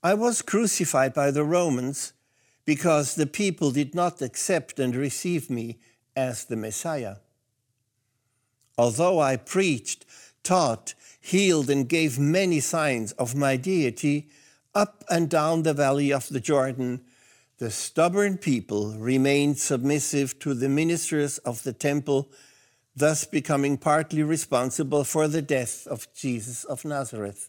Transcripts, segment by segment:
I was crucified by the Romans because the people did not accept and receive me as the Messiah. Although I preached, taught, healed, and gave many signs of my deity up and down the valley of the Jordan, the stubborn people remained submissive to the ministers of the temple, thus becoming partly responsible for the death of Jesus of Nazareth.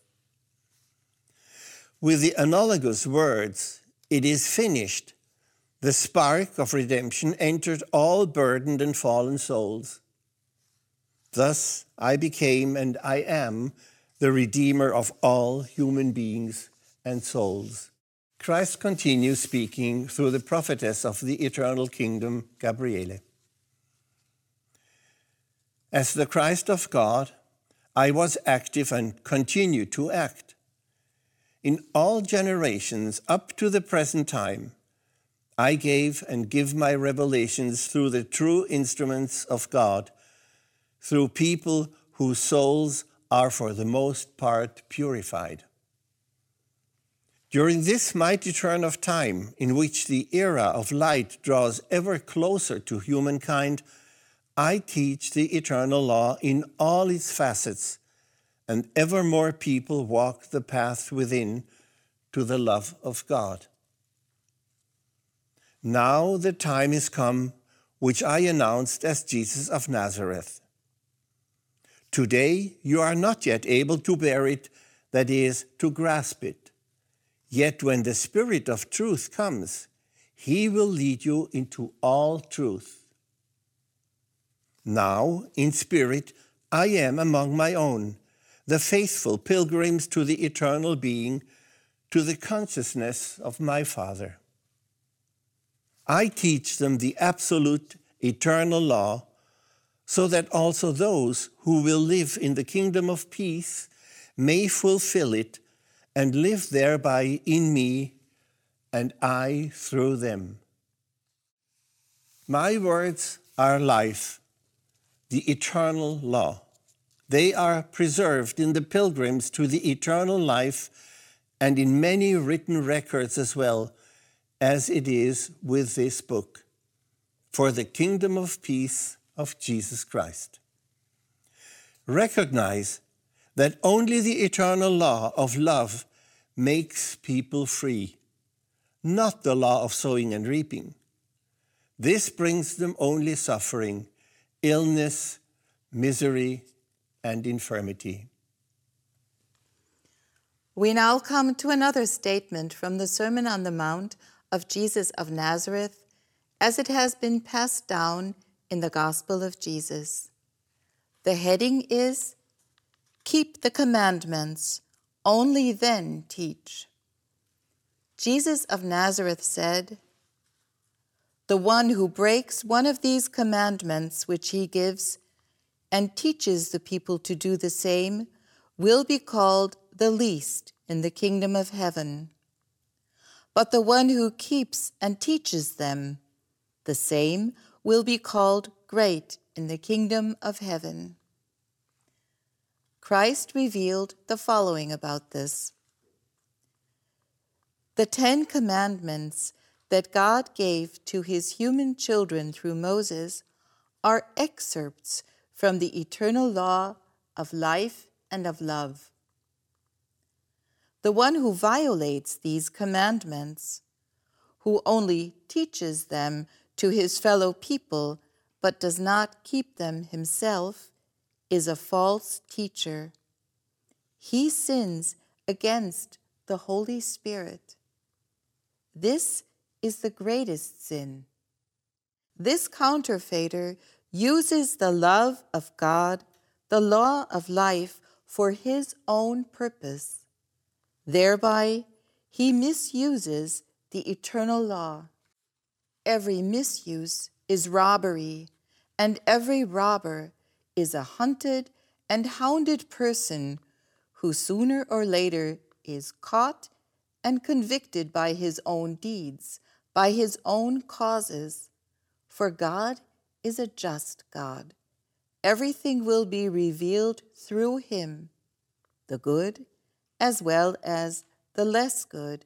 With the analogous words, "It is finished," the spark of redemption entered all burdened and fallen souls. Thus I became and I am the Redeemer of all human beings and souls. Christ continues speaking through the prophetess of the eternal kingdom, Gabriele. As the Christ of God, I was active and continue to act. In all generations up to the present time, I gave and give my revelations through the true instruments of God, through people whose souls are for the most part purified. During this mighty turn of time, in which the era of light draws ever closer to humankind, I teach the eternal law in all its facets, and ever more people walk the path within to the love of God. Now the time is come, which I announced as Jesus of Nazareth. Today you are not yet able to bear it, that is, to grasp it. Yet when the Spirit of truth comes, he will lead you into all truth. Now, in spirit, I am among my own, the faithful pilgrims to the eternal being, to the consciousness of my Father. I teach them the absolute eternal law, so that also those who will live in the kingdom of peace may fulfill it and live thereby in me, and I through them. My words are life, the eternal law. They are preserved in the pilgrims to the eternal life and in many written records as well, as it is with this book, for the kingdom of peace of Jesus Christ. Recognize that only the eternal law of love makes people free, not the law of sowing and reaping. This brings them only suffering, illness, misery, and infirmity. We now come to another statement from the Sermon on the Mount of Jesus of Nazareth, as it has been passed down in the Gospel of Jesus. The heading is, "Keep the commandments, only then teach." Jesus of Nazareth said, "The one who breaks one of these commandments which he gives and teaches the people to do the same will be called the least in the kingdom of heaven. But the one who keeps and teaches them, the same will be called great in the kingdom of heaven." Christ revealed the following about this. The 10 Commandments that God gave to his human children through Moses are excerpts from the eternal law of life and of love. The one who violates these commandments, who only teaches them to his fellow people but does not keep them himself, is a false teacher. He sins against the Holy Spirit. This is the greatest sin. This counterfeiter uses the love of God, the law of life, for his own purpose. Thereby, he misuses the eternal law. Every misuse is robbery, and every robber is a hunted and hounded person who sooner or later is caught and convicted by his own deeds, by his own causes. For God is a just God. Everything will be revealed through him, the good as well as the less good,